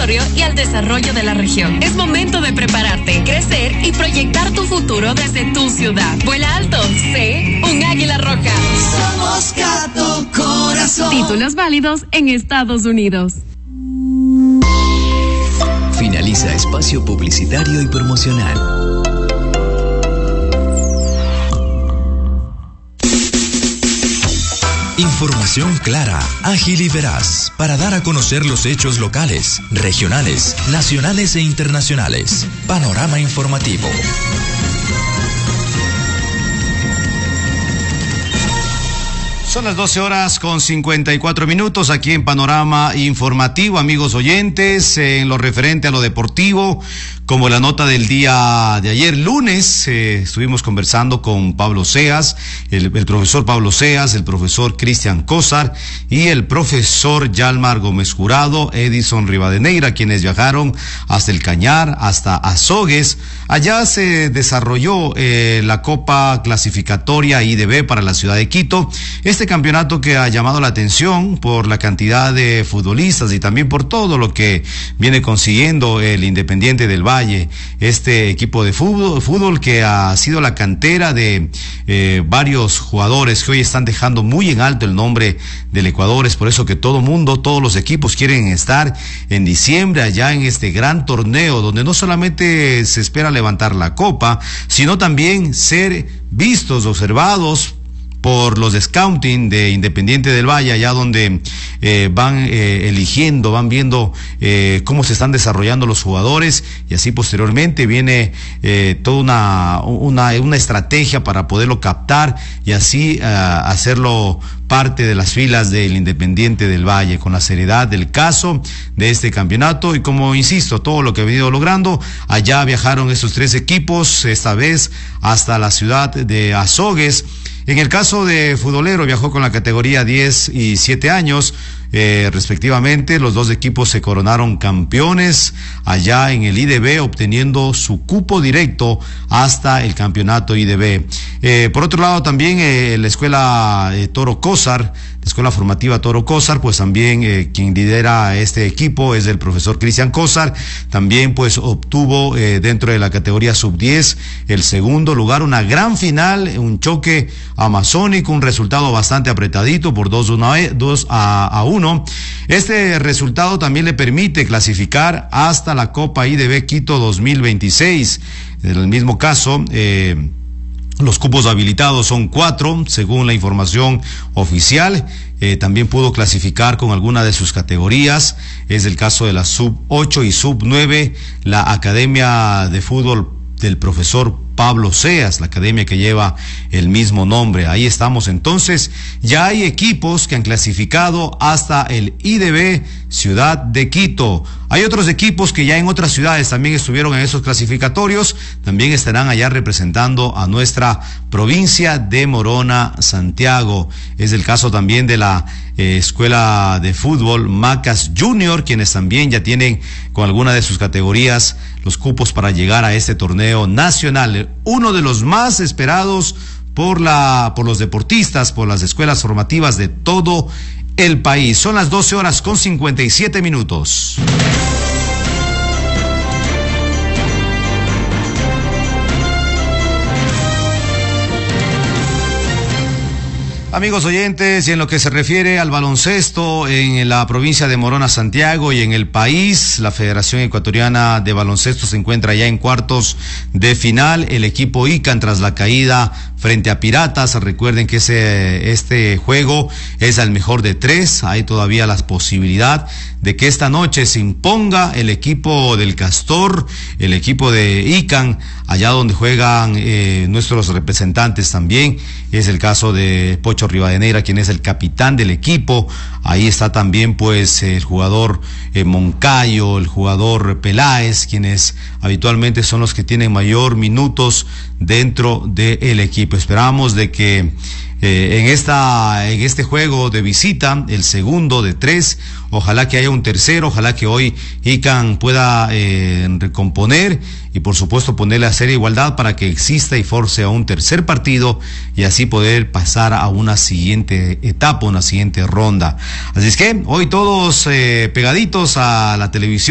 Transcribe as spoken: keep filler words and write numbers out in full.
territorio y al desarrollo de la región. Es momento de prepararte, crecer y proyectar tu futuro desde tu ciudad. Vuela alto, sé un águila roja. Somos Gato Corazón. Títulos válidos en Estados Unidos. Finaliza espacio publicitario y promocional. Información clara, ágil y veraz para dar a conocer los hechos locales, regionales, nacionales e internacionales. Panorama informativo. Son las doce horas con cincuenta y cuatro minutos aquí en Panorama Informativo, amigos oyentes, en lo referente a lo deportivo, como la nota del día de ayer, lunes, eh, estuvimos conversando con Pablo Seas, el, el profesor Pablo Seas, el profesor Cristian Cózar y el profesor Yalmar Gómez Jurado, Edison Rivadeneira, quienes viajaron hasta el Cañar, hasta Azogues. Allá se desarrolló eh, la Copa Clasificatoria I D B para la ciudad de Quito. Este campeonato que ha llamado la atención por la cantidad de futbolistas y también por todo lo que viene consiguiendo el Independiente del Valle, este equipo de fútbol, fútbol que ha sido la cantera de eh, varios jugadores que hoy están dejando muy en alto el nombre del Ecuador. Es por eso que todo mundo, todos los equipos quieren estar en diciembre allá en este gran torneo donde no solamente se espera levantar la copa, sino también ser vistos, observados por los scouting de Independiente del Valle, allá donde eh, van eh, eligiendo, van viendo eh, cómo se están desarrollando los jugadores, y así posteriormente viene eh, toda una, una, una estrategia para poderlo captar y así uh, hacerlo parte de las filas del Independiente del Valle, con la seriedad del caso de este campeonato. Y como insisto, todo lo que ha venido logrando, allá viajaron estos tres equipos, esta vez hasta la ciudad de Azogues. En el caso de futbolero, viajó con la categoría diez y siete años, eh, respectivamente. Los dos equipos se coronaron campeones allá en el I D B, obteniendo su cupo directo hasta el campeonato I D B. Eh, por otro lado, también eh, la escuela eh, Toro Cózar, la escuela formativa Toro Cózar, pues también eh, quien lidera este equipo es el profesor Cristian Cózar. También pues obtuvo eh, dentro de la categoría sub diez el segundo lugar, una gran final, un choque amazónico, un resultado bastante apretadito por dos a uno. Este resultado también le permite clasificar hasta la Copa I D B Quito dos mil veintiséis. En el mismo caso, eh, los cupos habilitados son cuatro, según la información oficial. Eh, también pudo clasificar con alguna de sus categorías. Es el caso de la sub ocho y sub nueve, la Academia de Fútbol del profesor Pablo Seas, la academia que lleva el mismo nombre. Ahí estamos entonces. Ya hay equipos que han clasificado hasta el I D B Ciudad de Quito. Hay otros equipos que ya en otras ciudades también estuvieron en esos clasificatorios, también estarán allá representando a nuestra provincia de Morona, Santiago. Es el caso también de la eh, escuela de fútbol Macas Junior, quienes también ya tienen con alguna de sus categorías los cupos para llegar a este torneo nacional, uno de los más esperados por la, por los deportistas, por las escuelas formativas de todo el país. Son las doce horas con cincuenta y siete minutos. Amigos oyentes, y en lo que se refiere al baloncesto en la provincia de Morona, Santiago y en el país, la Federación Ecuatoriana de Baloncesto se encuentra ya en cuartos de final. El equipo ICANN, tras la caída frente a Piratas, recuerden que ese, este juego es al mejor de tres. Hay todavía la posibilidad de que esta noche se imponga el equipo del Castor, el equipo de ICANN, allá donde juegan eh, nuestros representantes también. Es el caso de Pocho Rivadeneira, quien es el capitán del equipo. Ahí está también pues el jugador eh, Moncayo, el jugador Peláez, quienes habitualmente son los que tienen mayor minutos dentro del equipo. Esperamos de que Eh, en esta, en este juego de visita, el segundo de tres, ojalá que haya un tercero, ojalá que hoy ICANN pueda eh, recomponer y por supuesto ponerle a hacer igualdad para que exista y force a un tercer partido y así poder pasar a una siguiente etapa, una siguiente ronda. Así es que hoy todos eh, pegaditos a la televisión.